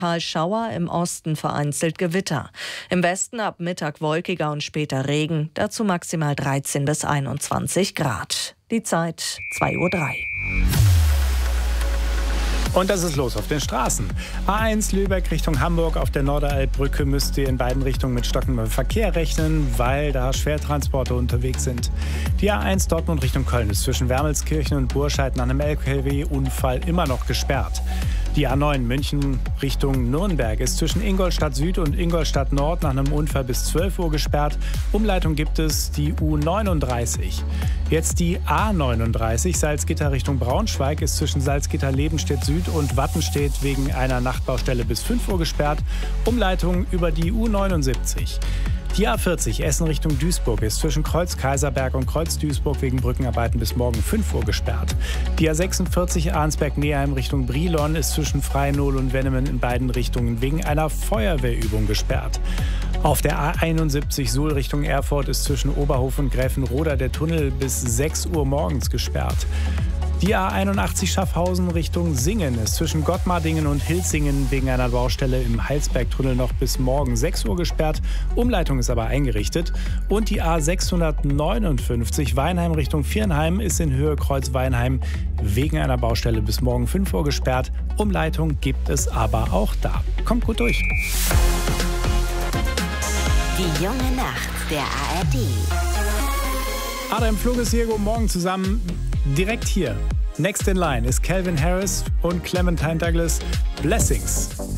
Schauer, im Osten vereinzelt Gewitter. Im Westen ab Mittag wolkiger und später Regen, dazu maximal 13 bis 21 Grad. Die Zeit 2:03 Uhr. Und das ist los auf den Straßen. A1 Lübeck Richtung Hamburg auf der Norderalbbrücke müsst ihr in beiden Richtungen mit stockendem Verkehr rechnen, weil da Schwertransporte unterwegs sind. Die A1 Dortmund Richtung Köln ist zwischen Wermelskirchen und Burscheid nach einem LKW-Unfall immer noch gesperrt. Die A9 München Richtung Nürnberg ist zwischen Ingolstadt Süd und Ingolstadt Nord nach einem Unfall bis 12 Uhr gesperrt. Umleitung gibt es die U39. Jetzt die A39 Salzgitter Richtung Braunschweig ist zwischen Salzgitter-Lebenstedt Süd und Wattenstedt wegen einer Nachtbaustelle bis 5 Uhr gesperrt. Umleitung über die U79. Die A40 Essen Richtung Duisburg ist zwischen Kreuz-Kaiserberg und Kreuz-Duisburg wegen Brückenarbeiten bis morgen 5 Uhr gesperrt. Die A46 Arnsberg-Neheim Richtung Brilon ist zwischen Freinohl und Wennemen in beiden Richtungen wegen einer Feuerwehrübung gesperrt. Auf der A71 Suhl Richtung Erfurt ist zwischen Oberhof und Gräfenroda der Tunnel bis 6 Uhr morgens gesperrt. Die A81 Schaffhausen Richtung Singen ist zwischen Gottmardingen und Hilsingen wegen einer Baustelle im Heilsbergtunnel noch bis morgen 6 Uhr gesperrt. Umleitung ist aber eingerichtet. Und die A659 Weinheim Richtung Viernheim ist in Höhe Kreuz-Weinheim wegen einer Baustelle bis morgen 5 Uhr gesperrt. Umleitung gibt es aber auch da. Kommt gut durch. Die junge Nacht der ARD. Adam Flug ist hier, guten Morgen zusammen. Direkt hier, next in line, ist Calvin Harris und Clementine Douglas. Blessings.